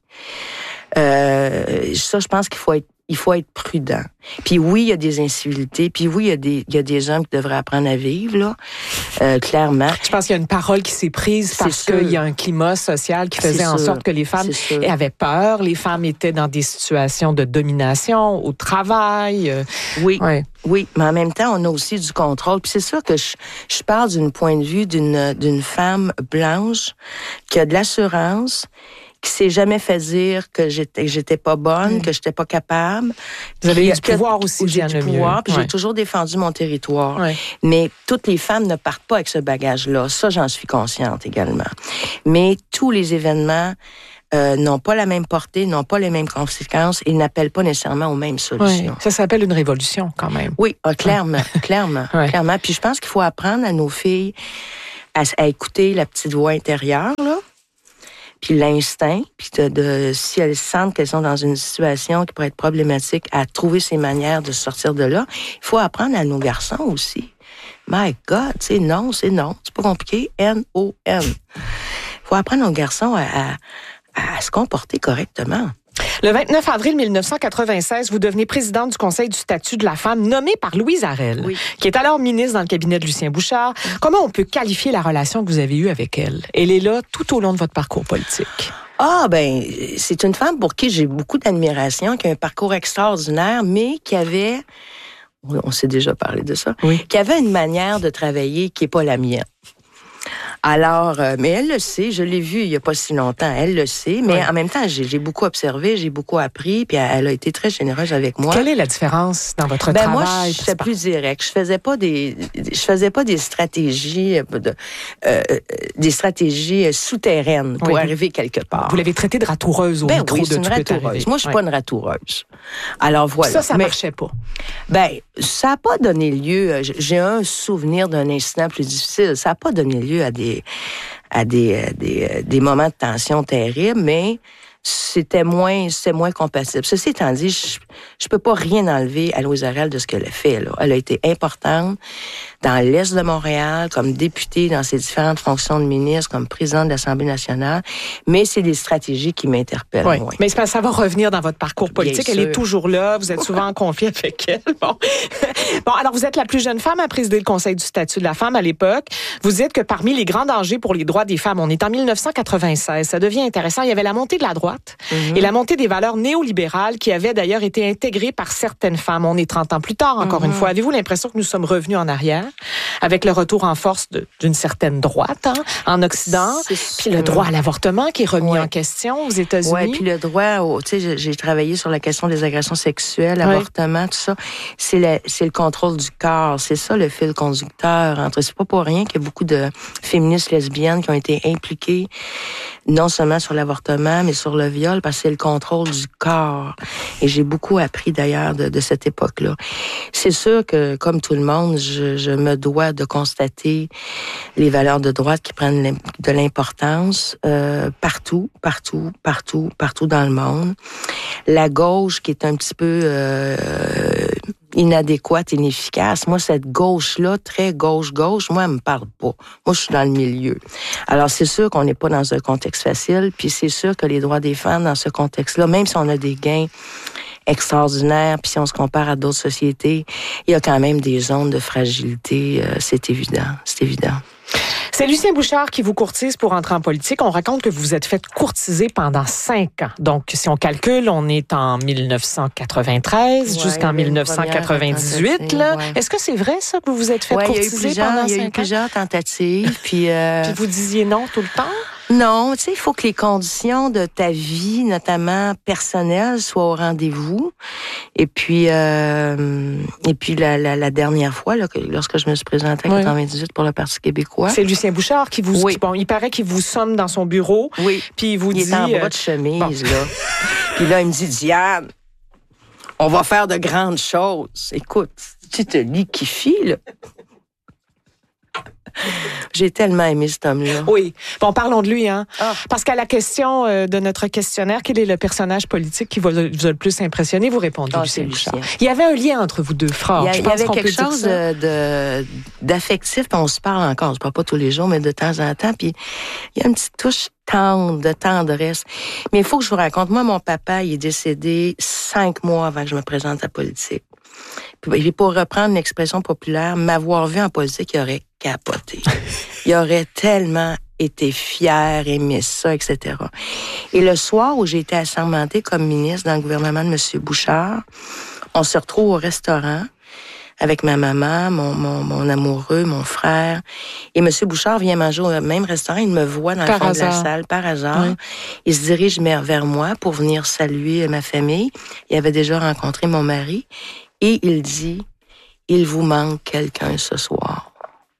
Euh, ça, je pense qu'il faut être il faut être prudent. Puis oui, il y a des incivilités. Puis oui, il y a des, il y a des hommes qui devraient apprendre à vivre, là, euh, clairement. Je pense qu'il y a une parole qui s'est prise parce qu'il y a un climat social qui faisait en sorte que les femmes avaient peur. Les femmes étaient dans des situations de domination au travail. Oui, ouais. oui, mais en même temps, on a aussi du contrôle. Puis c'est sûr que je, je parle d'un point de vue d'une, d'une femme blanche qui a de l'assurance, qui s'est jamais fait dire que j'étais, que j'étais pas bonne, mmh. que j'étais pas capable. Vous avez eu du pouvoir aussi, j'ai du pouvoir, puis ouais. j'ai toujours défendu mon territoire. Ouais. Mais toutes les femmes ne partent pas avec ce bagage-là. Ça, j'en suis consciente également. Mais tous les événements euh, n'ont pas la même portée, n'ont pas les mêmes conséquences et n'appellent pas nécessairement aux mêmes solutions. Ouais. Ça s'appelle une révolution, quand même. Oui, ah, clairement, ouais. clairement, ouais. clairement. Puis je pense qu'il faut apprendre à nos filles à, à écouter la petite voix intérieure, là. Puis l'instinct, puis de, de, si elles sentent qu'elles sont dans une situation qui pourrait être problématique, à trouver ces manières de sortir de là. Il faut apprendre à nos garçons aussi. My God, c'est non, c'est non. C'est pas compliqué. N O N. Il faut apprendre aux garçons à, à, à se comporter correctement. Le vingt-neuf avril mille neuf cent quatre-vingt-seize, vous devenez présidente du Conseil du statut de la femme, nommée par Louise Arel, oui. qui est alors ministre dans le cabinet de Lucien Bouchard. Comment on peut qualifier la relation que vous avez eue avec elle? Elle est là tout au long de votre parcours politique. Ah, ben, c'est une femme pour qui j'ai beaucoup d'admiration, qui a un parcours extraordinaire, mais qui avait, on s'est déjà parlé de ça, oui. qui avait une manière de travailler qui n'est pas la mienne. Alors, euh, mais elle le sait, je l'ai vue il n'y a pas si longtemps, elle le sait, mais ouais. en même temps, j'ai, j'ai beaucoup observé, j'ai beaucoup appris, puis elle, elle a été très généreuse avec moi. Quelle est la différence dans votre ben travail? Moi, je suis plus direct. Je faisais pas des, je faisais pas des stratégies, de, euh, des stratégies souterraines pour oui. arriver quelque part. Vous l'avez traitée de ratoureuse au ben micro oui, de une Tout peut arriver. Moi, je suis ouais. pas une ratoureuse. Alors voilà. Ça, ça mais, marchait pas. Ben, ça a pas donné lieu. J'ai un souvenir d'un incident plus difficile. Ça a pas donné lieu à des à des, des, des moments de tension terribles, mais c'était moins, c'était moins compatible. Ceci étant dit, je, je peux pas rien enlever à Louise Arel de ce qu'elle a fait, là. Elle a été importante dans l'Est de Montréal, comme députée dans ses différentes fonctions de ministre, comme présidente de l'Assemblée nationale, mais c'est des stratégies qui m'interpellent. Oui, moins. mais c'est parce que ça va revenir dans votre parcours politique. Bien elle sûr. est toujours là, vous êtes souvent en conflit avec elle. Bon. bon, alors vous êtes la plus jeune femme à présider le Conseil du statut de la femme à l'époque. Vous dites que parmi les grands dangers pour les droits des femmes, on est en mille neuf cent quatre-vingt-seize, ça devient intéressant, il y avait la montée de la droite mm-hmm. et la montée des valeurs néolibérales qui avaient d'ailleurs été intégrées par certaines femmes. On est trente ans plus tard, encore mm-hmm. une fois. Avez-vous l'impression que nous sommes revenus en arrière avec le retour en force de, d'une certaine droite hein, en Occident, puis le droit à l'avortement qui est remis ouais. en question aux États-Unis. Oui, puis le droit, au, tu sais, j'ai, j'ai travaillé sur la question des agressions sexuelles, l'avortement, ouais. tout ça. C'est le, c'est le contrôle du corps, c'est ça le fil conducteur. Entre, c'est pas pour rien qu'il y a beaucoup de féministes lesbiennes qui ont été impliquées non seulement sur l'avortement, mais sur sur le viol parce que c'est le contrôle du corps. Et j'ai beaucoup appris d'ailleurs de, de cette époque-là. C'est sûr que, comme tout le monde, je, je me dois de constater les valeurs de droite qui prennent de l'importance euh, partout, partout, partout, partout dans le monde. La gauche qui est un petit peu euh, inadéquate, inefficace. Moi, cette gauche-là, très gauche-gauche, moi, elle me parle pas. Moi, je suis dans le milieu. Alors, c'est sûr qu'on n'est pas dans un contexte facile, puis c'est sûr que les droits des femmes dans ce contexte-là, même si on a des gains extraordinaires, puis si on se compare à d'autres sociétés, il y a quand même des zones de fragilité, euh, c'est évident, c'est évident. C'est Lucien Bouchard qui vous courtise pour entrer en politique. On raconte que vous vous êtes fait courtiser pendant cinq ans. Donc, si on calcule, on est en dix-neuf cent quatre-vingt-treize ouais, jusqu'en dix-neuf cent quatre-vingt-dix-huit. Là. Ouais. Est-ce que c'est vrai, ça, que vous vous êtes fait ouais, courtiser pendant cinq ans? Il y a eu plusieurs tentatives. Puis, euh... puis vous disiez non tout le temps? Non, tu sais, il faut que les conditions de ta vie, notamment personnelle, soient au rendez-vous. Et puis, euh, et puis la, la, la dernière fois, là, que, lorsque je me suis présentée en oui. quatre-vingt-dix-huit pour le Parti québécois, c'est Lucien Bouchard qui vous, oui. qui, bon, il paraît qu'il vous somme dans son bureau. Oui. Puis il vous il dit, est en bras de chemise bon. là. Puis là, il me dit, Diane, on va faire de grandes choses. Écoute, tu te lis qui file. J'ai tellement aimé cet homme-là. Oui. Bon, parlons de lui, hein. Ah. Parce qu'à la question euh, de notre questionnaire, quel est le personnage politique qui vous a, vous a le plus impressionné, vous répondez, ah, Lucien Bouchard. Il y avait un lien entre vous deux, frères. Il y, a, il y avait quelque chose de, de, d'affectif, puis on se parle encore, on se parle pas tous les jours, mais de temps en temps, puis il y a une petite touche tendre, de tendresse. Mais il faut que je vous raconte, moi, mon papa, il est décédé cinq mois avant que je me présente à la politique. Puis, pour reprendre l'expression populaire, m'avoir vu en politique, il aurait capoté. Il aurait tellement été fier, aimé ça, et cetera. Et le soir où j'ai été assermentée comme ministre dans le gouvernement de M. Bouchard, on se retrouve au restaurant avec ma maman, mon, mon, mon amoureux, mon frère. Et M. Bouchard vient manger au même restaurant. Il me voit dans par le fond hasard. de la salle, par hasard. Oui. Il se dirige vers moi pour venir saluer ma famille. Il avait déjà rencontré mon mari. Et il dit, il vous manque quelqu'un ce soir.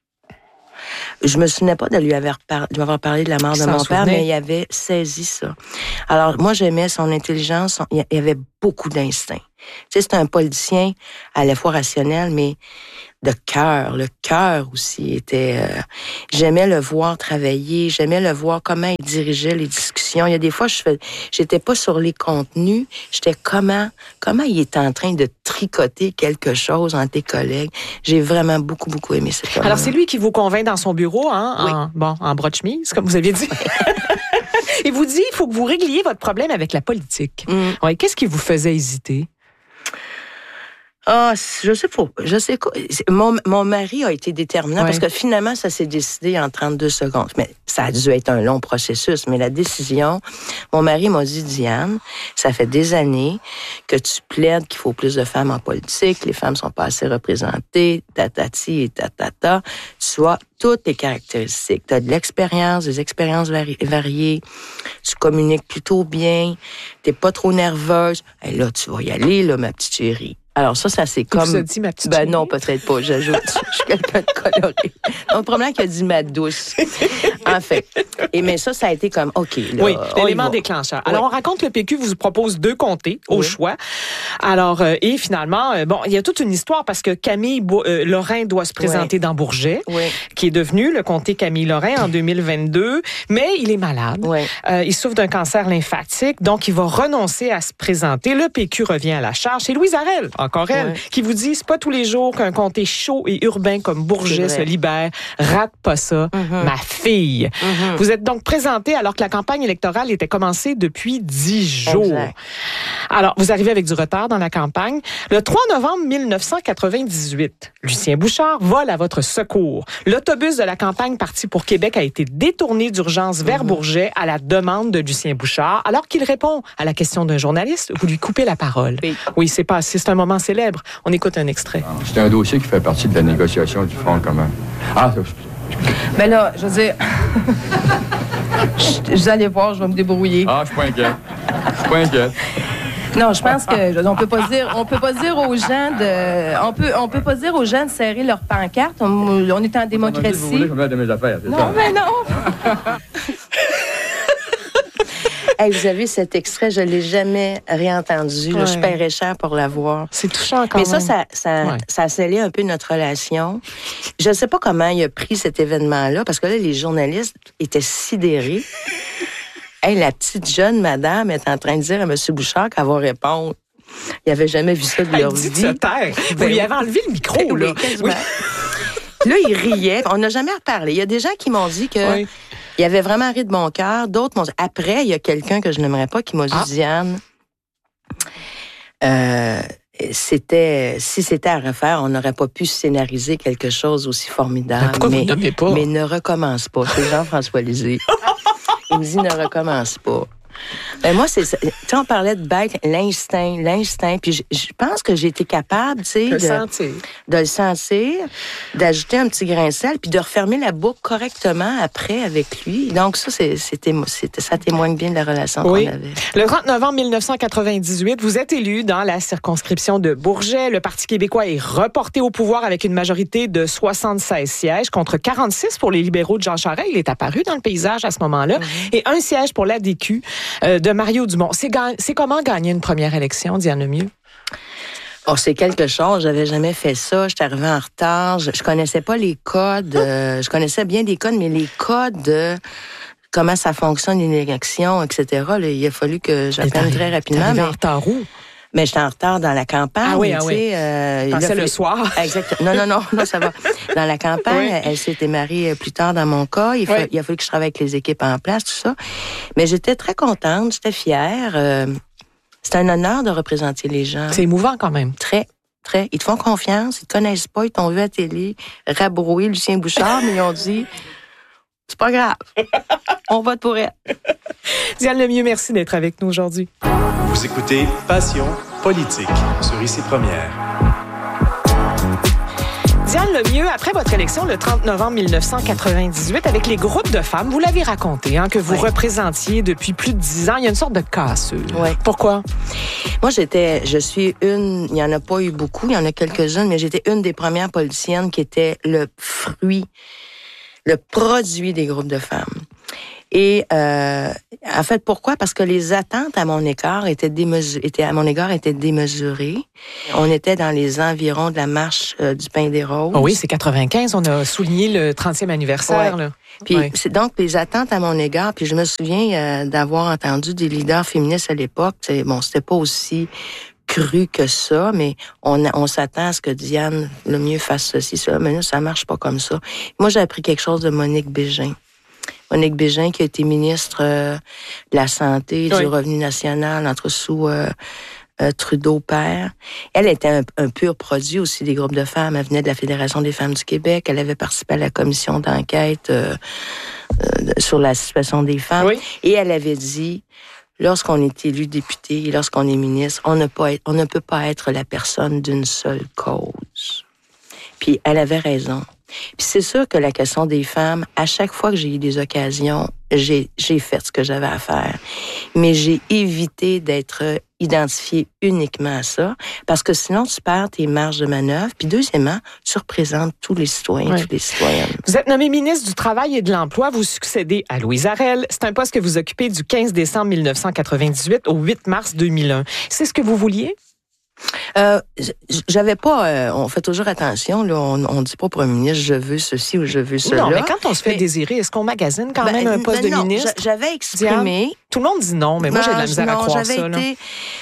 Je me souvenais pas de lui avoir, par... de lui avoir parlé de la mort de mon père, mais il avait saisi ça. Alors, moi, j'aimais son intelligence. Son... Il y avait beaucoup d'instinct. Tu sais, c'est un politicien à la fois rationnel, mais de cœur. Le cœur aussi était... Euh... J'aimais le voir travailler. J'aimais le voir comment il dirigeait les discussions. Il y a des fois, je fais... j'étais pas sur les contenus. J'étais comment... Comment il est en train de tricoter quelque chose entre tes collègues. J'ai vraiment beaucoup, beaucoup aimé cet homme. Alors, c'est lui qui vous convainc dans son bureau, hein? Oui. En, bon, en bras de chemise, comme vous aviez dit. Il vous dit, il faut que vous régliez votre problème avec la politique. Mm. Ouais, qu'est-ce qui vous faisait hésiter? Ah, je sais pas. Je sais quoi. Mon, mon mari a été déterminant ouais. parce que finalement, ça s'est décidé en trente-deux secondes. Mais ça a dû être un long processus. Mais la décision, mon mari m'a dit, Diane, ça fait des années que tu plaides qu'il faut plus de femmes en politique, les femmes sont pas assez représentées, tatati et tatata. Tu as toutes tes caractéristiques. Tu as de l'expérience, des expériences vari- variées, tu communiques plutôt bien, t'es pas trop nerveuse. Et là, tu vas y aller, là, ma petite chérie. Alors ça, ça c'est comme... Tu as dit ma petite Ben chérie? non, peut-être pas, j'ajoute. Je suis quelqu'un de coloré. Donc, probablement qu'il a dit ma douce. En fait. Et mais ça, ça a été comme, OK, là, oui, l'élément déclencheur. Alors, oui. on raconte que le P Q vous propose deux comtés au oui. choix. Alors, euh, et finalement, euh, bon, il y a toute une histoire parce que Camille Bo- euh, Lorrain doit se présenter oui. dans Bourget, oui. qui est devenu le comté Camille Lorrain en deux mille vingt-deux, mais il est malade. Oui. Euh, il souffre d'un cancer lymphatique, donc il va renoncer à se présenter. Le P Q revient à la charge. C'est Louise Arel, encore elle, oui. qui vous dit, c'est pas tous les jours qu'un comté chaud et urbain comme Bourget se libère. Rate pas ça, mm-hmm. ma fille. Mm-hmm. Vous êtes donc présenté alors que la campagne électorale était commencée depuis dix jours. Exact. Alors, vous arrivez avec du retard dans la campagne. Le trois novembre mille neuf cent quatre-vingt-dix-huit, Lucien Bouchard vole à votre secours. L'autobus de la campagne parti pour Québec a été détourné d'urgence vers mm-hmm. Bourget à la demande de Lucien Bouchard. Alors qu'il répond à la question d'un journaliste, vous lui coupez la parole. Oui, oui c'est pas, c'est un moment célèbre. On écoute un extrait. C'est un dossier qui fait partie de la négociation du Front commun. Ah, ça, ben là, je veux dire, je, vous allez voir, je vais me débrouiller. Ah, je suis pas inquiète. Je suis pas inquiète. Non, je pense que on peut pas dire, on peut pas dire aux gens de, on peut, on peut pas dire aux gens de serrer leur pancarte. On, on est en démocratie. Vous voulez que je mette de mes affaires, c'est non, ça? mais non. Hey, vous avez cet extrait, je ne l'ai jamais réentendu. Ouais. Là, je paierais cher pour l'avoir. C'est touchant quand Mais même. ça, ça, ça, Ouais. ça a scellé un peu notre relation. Je ne sais pas comment il a pris cet événement-là, parce que là, les journalistes étaient sidérés. Hey, la petite jeune madame est en train de dire à M. Bouchard qu'elle va répondre. Ils n'avaient jamais vu ça de Elle leur dit vie. de se taire. Vous Ben lui oui. avez enlevé le micro, Oui, là. quasiment. Là, il riait. On n'a jamais reparlé. Il y a des gens qui m'ont dit que Oui. il avait vraiment ri de mon cœur. D'autres m'ont dit... Après, il y a quelqu'un que je n'aimerais pas qui m'a dit, Ah. Diane, euh, c'était, si c'était à refaire, on n'aurait pas pu scénariser quelque chose aussi formidable. Mais pourquoi vous mais, ne nommez pas? mais ne recommence pas. C'est Jean-François Lisée. Il me dit, ne recommence pas. Ben moi, c'est ça. Tu sais, on parlait de bête, l'instinct, l'instinct. Puis je, je pense que j'ai été capable, tu sais, Le de, sentir. de le sentir, d'ajouter un petit grain de sel, puis de refermer la boucle correctement après avec lui. Donc ça, c'est, c'était, c'était, ça témoigne bien de la relation Oui. qu'on avait. Le trente novembre mille neuf cent quatre-vingt-dix-huit, vous êtes élu dans la circonscription de Bourget. Le Parti québécois est reporté au pouvoir avec une majorité de soixante-seize sièges contre quarante-six pour les libéraux de Jean Charest. Il est apparu dans le paysage à ce moment-là. Mm-hmm. Et un siège pour l'A D Q euh, de Mario Dumont. C'est, ga- c'est comment gagner une première élection, Diane Lemieux? Oh, c'est quelque chose. J'avais jamais fait ça. J'étais arrivée en retard. Je, je connaissais pas les codes. Euh, je connaissais bien des codes, mais les codes de comment ça fonctionne une élection, et cetera. Là, il a fallu que j'apprenne très rapidement. T'es Mais en retard où? Mais j'étais en retard dans la campagne. Ah oui, ah tu oui. sais, euh, il a Pensais fallu- le soir. Exactement. Non, non, non, non, ça va. Dans la campagne, Oui. elle s'est démarrée plus tard dans mon cas. Il, fa- Oui. il a fallu que je travaille avec les équipes en place, tout ça. Mais j'étais très contente, j'étais fière. Euh, c'est un honneur de représenter les gens. C'est émouvant quand même. Très, très. Ils te font confiance, ils te connaissent pas, ils t'ont vu à la télé rabrouer Lucien Bouchard, mais ils ont dit, c'est pas grave, on vote pour elle. Diane Lemieux, merci d'être avec nous aujourd'hui. Vous écoutez Passion politique sur Ici Première. Diane Lemieux, après votre élection le trente novembre mille neuf cent quatre-vingt-dix-huit, avec les groupes de femmes, vous l'avez raconté, hein, que vous Oui. représentiez depuis plus de dix ans. Il y a une sorte de cassure. Oui. Pourquoi? Moi, j'étais, je suis une, il n'y en a pas eu beaucoup, il y en a quelques-unes, mais j'étais une des premières politiciennes qui était le fruit, le produit des groupes de femmes. Et euh, en fait, pourquoi? Parce que les attentes à mon égard étaient démesurées, étaient, à mon égard étaient démesurées. On était dans les environs de la marche euh, du Pain des Roses. Oh oui, c'est quatre-vingt-quinze. On a souligné le trentième anniversaire. Ouais. Là. Puis Ouais. c'est donc les attentes à mon égard. Puis je me souviens euh, d'avoir entendu des leaders féministes à l'époque. C'est, bon, c'était pas aussi cru que ça, mais on, a- on s'attend à ce que Diane Lemieux fasse ceci, ça. Mais là, ça marche pas comme ça. Moi, j'ai appris quelque chose de Monique Bégin. Monique Bégin, qui a été ministre euh, de la Santé, Oui. du Revenu national, entre sous euh, euh, Trudeau père. Elle était un, un pur produit aussi des groupes de femmes. Elle venait de la Fédération des femmes du Québec. Elle avait participé à la commission d'enquête euh, euh, sur la situation des femmes. Oui. Et elle avait dit, lorsqu'on est élu député et lorsqu'on est ministre, on ne, peut être, on ne peut pas être la personne d'une seule cause. Puis elle avait raison. Puis c'est sûr que la question des femmes, à chaque fois que j'ai eu des occasions, j'ai, j'ai fait ce que j'avais à faire. Mais j'ai évité d'être identifiée uniquement à ça, parce que sinon tu perds tes marges de manœuvre. Puis deuxièmement, tu représentes tous les citoyens, Oui. toutes les citoyennes. Vous êtes nommé ministre du Travail et de l'Emploi. Vous succédez à Louise Arel. C'est un poste que vous occupez du quinze décembre mille neuf cent quatre-vingt-dix-huit au huit mars deux mille un. C'est ce que vous vouliez? Euh, j'avais pas, euh, on fait toujours attention, là, on, on dit pas au premier ministre, je veux ceci ou je veux cela. Non, mais quand on se fait Mais- désirer, est-ce qu'on magasine quand Ben, même un poste ben de non, ministre? j'a- J'avais exprimé. Diane, tout le monde dit non, mais moi, j'ai de la Non, misère à non, croire j'avais ça. là. été-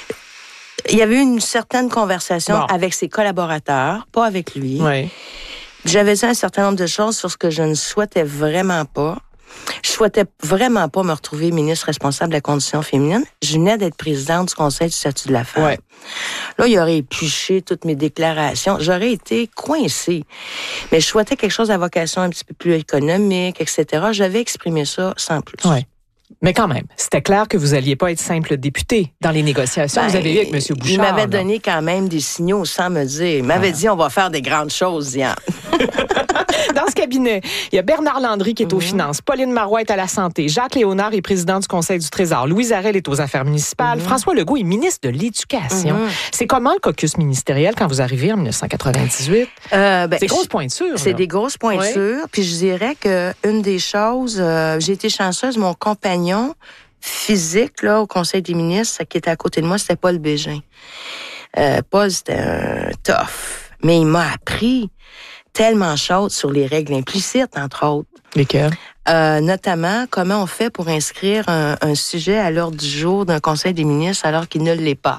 Il y avait eu une certaine conversation Bon. avec ses collaborateurs, pas avec lui. Oui. J'avais dit un certain nombre de choses sur ce que je ne souhaitais vraiment pas. Je souhaitais vraiment pas me retrouver ministre responsable de la condition féminine. Je venais d'être présidente du Conseil du statut de la femme. Ouais. Là, il aurait épluché toutes mes déclarations. J'aurais été coincée. Mais je souhaitais quelque chose à vocation un petit peu plus économique, et cetera. J'avais exprimé ça sans plus. Ouais. Mais quand même, c'était clair que vous alliez pas être simple député dans les négociations. Ben, vous avez vu avec M. Bouchard. Il m'avait là. donné quand même des signaux sans me dire. Il m'avait dit, on va faire des grandes choses, Diane. Dans ce cabinet, il y a Bernard Landry qui est aux Mhm. finances, Pauline Marois est à la santé, Jacques Léonard est président du Conseil du Trésor, Louise Arel est aux affaires municipales, François Legault est ministre de l'Éducation. Mhm. C'est comment le caucus ministériel quand vous arrivez en dix-neuf cent quatre-vingt-dix-huit? Euh, ben, C'est grosses pointures. C'est là. des grosses pointures. Puis je dirais que une des choses, euh, j'ai été chanceuse, mon compagnon physique, là, au Conseil des ministres, qui était à côté de moi, c'était Paul Bégin. Euh, Paul, c'était un tough. Mais il m'a appris tellement de choses sur les règles implicites, entre autres. Lesquelles? Euh, notamment, comment on fait pour inscrire un, un sujet à l'ordre du jour d'un Conseil des ministres alors qu'il ne l'est pas.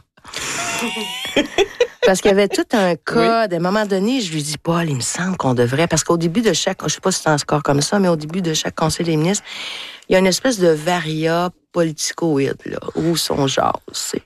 Parce qu'il y avait tout un code. Oui. À un moment donné, je lui dis, Paul, il me semble qu'on devrait... Parce qu'au début de chaque... Je sais pas si c'est encore comme ça, mais au début de chaque Conseil des ministres, il y a une espèce de varia politicoïde, là, où son genre, c'est...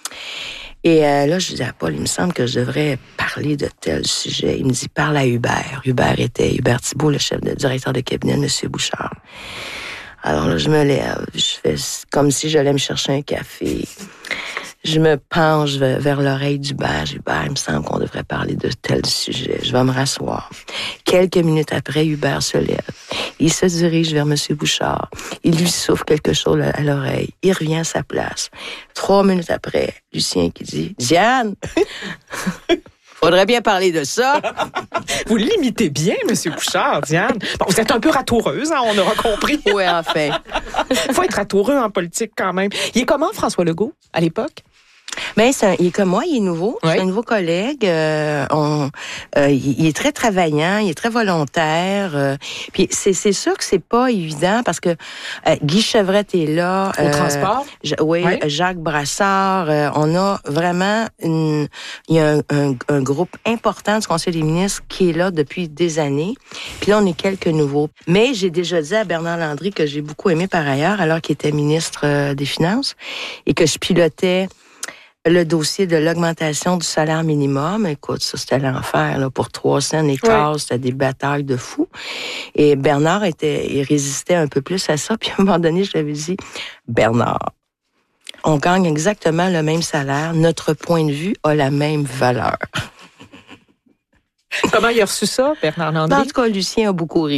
Et euh, là, je lui dis à Paul, il me semble que je devrais parler de tel sujet. Il me dit, parle à Hubert. Hubert était Hubert Thibault, le chef de directeur de cabinet de M. Bouchard. Alors là, je me lève, je fais comme si j'allais me chercher un café. Je me penche vers, vers l'oreille d'Hubert. Hubert, il me semble qu'on devrait parler de tel sujet. Je vais me rasseoir. Quelques minutes après, Hubert se lève. Il se dirige vers M. Bouchard. Il lui souffle quelque chose à l'oreille. Il revient à sa place. Trois minutes après, Lucien qui dit « Diane, faudrait bien parler de ça. » Vous l'imitez bien, M. Bouchard, Diane. Bon, vous êtes un peu ratoureuse, hein, on aura compris. Oui, enfin. Il faut être ratoureux en politique quand même. Il est comment, François Legault, à l'époque? Ben, c'est un, il est comme moi, il est nouveau. Oui. C'est un nouveau collègue. Euh, on, euh, il, il est très travaillant, il est très volontaire. Euh, puis c'est, c'est sûr que c'est pas évident parce que euh, Guy Chevrette est là. Au euh, transport. Je, oui, oui, Jacques Brassard. Euh, on a vraiment une, il y a un, un, un groupe important du Conseil des ministres qui est là depuis des années. Puis là, on est quelques nouveaux. Mais j'ai déjà dit à Bernard Landry que j'ai beaucoup aimé par ailleurs, alors qu'il était ministre euh, des Finances et que je pilotais le dossier de l'augmentation du salaire minimum. Écoute, ça, c'était l'enfer, là, pour trois cents et quart, oui. C'était des batailles de fous. Et Bernard était, il résistait un peu plus à ça. Puis à un moment donné, je lui avais dit, Bernard, on gagne exactement le même salaire. Notre point de vue a la même valeur. Comment il a reçu ça, Bernard Landry? En tout cas, Lucien a beaucoup ri.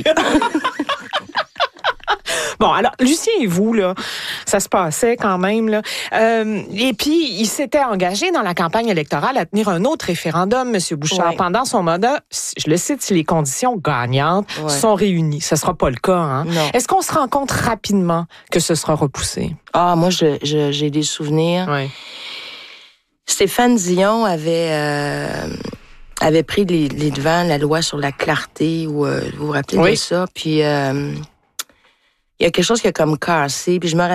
Bon, alors, Lucien et vous, là, ça se passait quand même, là. Euh, et puis, il s'était engagé dans la campagne électorale à tenir un autre référendum, M. Bouchard. Ouais. Pendant son mandat, je le cite, si les conditions gagnantes ouais. sont réunies. Ce ne sera pas le cas, hein? Non. Est-ce qu'on se rend compte rapidement que ce sera repoussé? Ah, moi, je, je, j'ai des souvenirs. Ouais. Stéphane Dion avait... Euh... avait pris les, les devants, la loi sur la clarté, ou euh, vous vous rappelez oui. de ça, puis... Euh, il y a quelque chose qui a comme cassé, puis je me